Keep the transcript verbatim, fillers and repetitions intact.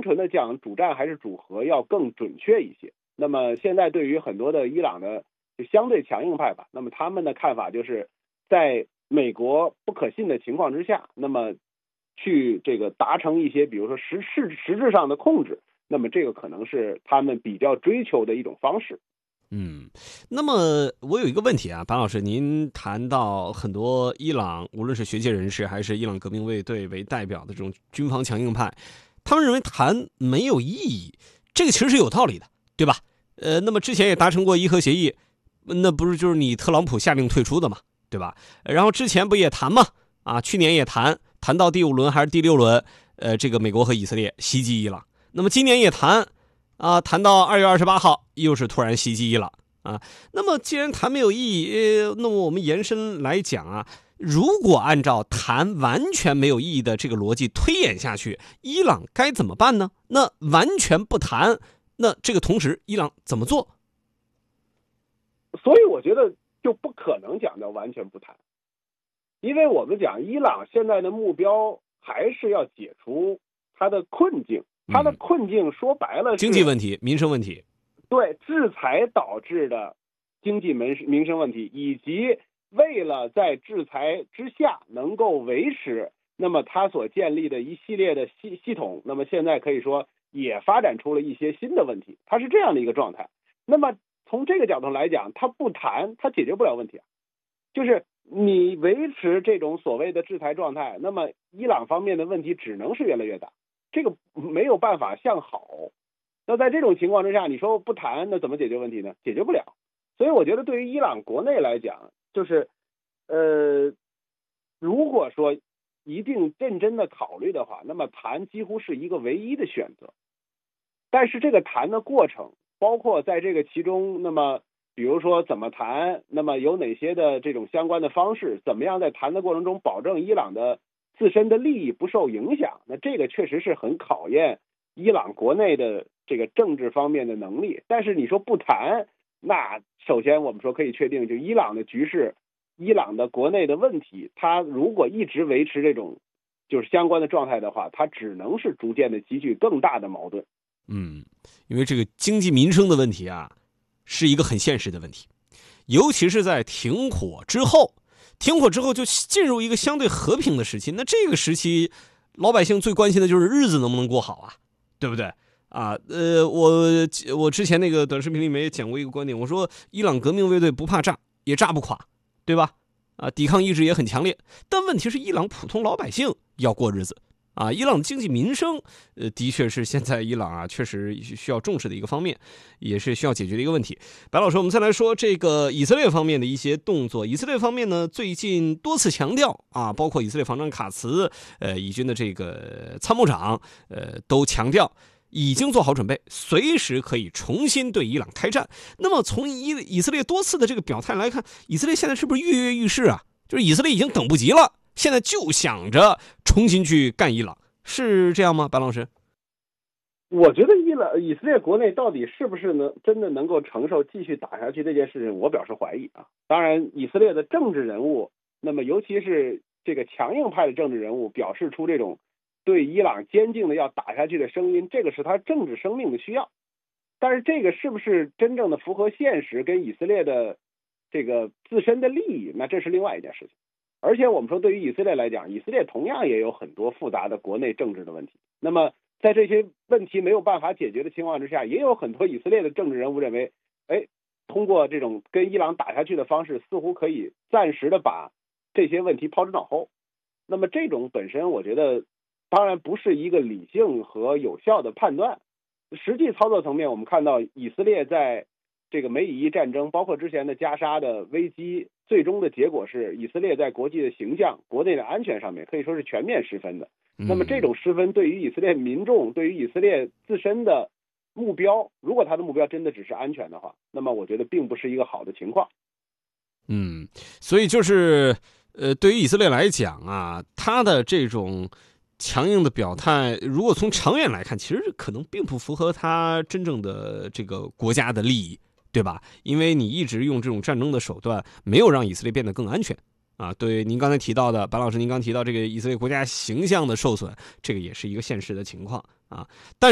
纯的讲主战还是主和要更准确一些。那么现在对于很多的伊朗的就相对强硬派吧，那么他们的看法就是在美国不可信的情况之下，那么去这个达成一些比如说实实实质上的控制，那么这个可能是他们比较追求的一种方式。 嗯，那么我有一个问题啊，白老师，您谈到很多伊朗，无论是学界人士还是伊朗革命卫队为代表的这种军方强硬派，他们认为谈没有意义，这个其实是有道理的，对吧？呃，那么之前也达成过伊核协议，那不是就是你特朗普下令退出的嘛，对吧？然后之前不也谈嘛，啊，去年也谈，谈到第五轮还是第六轮，呃，这个美国和以色列袭击伊朗，那么今年也谈。啊，谈到二月二十八号，又是突然袭击伊朗啊。那么，既然谈没有意义，呃，那么我们延伸来讲啊，如果按照谈完全没有意义的这个逻辑推演下去，伊朗该怎么办呢？那完全不谈，那这个同时伊朗怎么做？ 所以我觉得就不可能讲到完全不谈，因为我们讲伊朗现在的目标还是要解除它的困境。他的困境说白了是经济问题、民生问题， 对制裁导致的经济民民生问题，以及为了在制裁之下能够维持，那么他所建立的一系列的系系统，那么现在可以说也发展出了一些新的问题，它是这样的一个状态。那么从这个角度来讲，他不谈，他解决不了问题啊。就是你维持这种所谓的制裁状态，那么伊朗方面的问题只能是越来越大。这个没有办法向好，那在这种情况之下，你说不谈，那怎么解决问题呢？解决不了。所以我觉得对于伊朗国内来讲，就是呃，如果说一定认真的考虑的话，那么谈几乎是一个唯一的选择。但是这个谈的过程，包括在这个其中，那么比如说怎么谈，那么有哪些的这种相关的方式，怎么样在谈的过程中保证伊朗的自身的利益不受影响，那这个确实是很考验伊朗国内的这个政治方面的能力。但是你说不谈，那首先我们说可以确定，就伊朗的局势，伊朗的国内的问题，它如果一直维持这种就是相关的状态的话，它只能是逐渐的积聚更大的矛盾。 嗯，因为这个经济民生的问题啊，是一个很现实的问题，尤其是在停火之后。停火之后就进入一个相对和平的时期，那这个时期老百姓最关心的就是日子能不能过好啊，对不对啊？呃，我我之前那个短视频里面也讲过一个观点，我说伊朗革命卫队不怕炸也炸不垮，对吧？啊，抵抗意志也很强烈，但问题是伊朗普通老百姓要过日子啊，伊朗经济民生，呃，的确是现在伊朗啊，确实需要重视的一个方面，也是需要解决的一个问题。白老师，我们再来说这个以色列方面的一些动作。以色列方面呢，最近多次强调啊，包括以色列防长卡茨，呃，以军的这个参谋长，呃，都强调已经做好准备，随时可以重新对伊朗开战。那么从以以色列多次的这个表态来看，以色列现在是不是跃跃欲试啊？就是以色列已经等不及了。现在就想着重新去干伊朗，是这样吗，白老师？ 我觉得伊朗以色列国内到底是不是能真的能够承受继续打下去这件事情，我表示怀疑啊。当然，以色列的政治人物，那么尤其是这个强硬派的政治人物，表示出这种对伊朗坚定的要打下去的声音，这个是他政治生命的需要。但是这个是不是真正的符合现实跟以色列的这个自身的利益，那这是另外一件事情。而且我们说，对于以色列来讲，以色列同样也有很多复杂的国内政治的问题。那么在这些问题没有办法解决的情况之下，也有很多以色列的政治人物认为，哎，通过这种跟伊朗打下去的方式，似乎可以暂时的把这些问题抛之脑后。那么这种本身，我觉得当然不是一个理性和有效的判断。实际操作层面，我们看到以色列在这个美以伊战争，包括之前的加沙的危机，最终的结果是以色列在国际的形象、国内的安全上面可以说是全面失分的。那么这种失分对于以色列民众、对于以色列自身的目标，如果他的目标真的只是安全的话，那么我觉得并不是一个好的情况。 嗯，所以就是呃，对于以色列来讲啊，他的这种强硬的表态，如果从长远来看，其实可能并不符合他真正的这个国家的利益，对吧？因为你一直用这种战争的手段，没有让以色列变得更安全啊。对您刚才提到的，白老师，您刚提到这个以色列国家形象的受损，这个也是一个现实的情况啊。但